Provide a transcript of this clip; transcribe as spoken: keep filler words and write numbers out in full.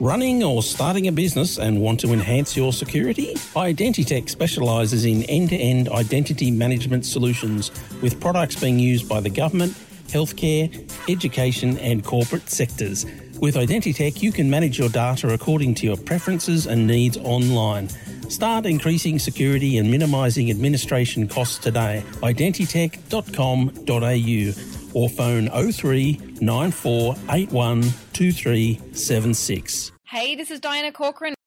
Running or starting a business and want to enhance your security? Identitech specialises in end-to-end identity management solutions with products being used by the government, healthcare, education and corporate sectors. With Identitech, you can manage your data according to your preferences and needs online. Start increasing security and minimising administration costs today. identitech dot com dot a u or phone oh three nine four eight one two three seven six. Hey, this is Diana Corcoran.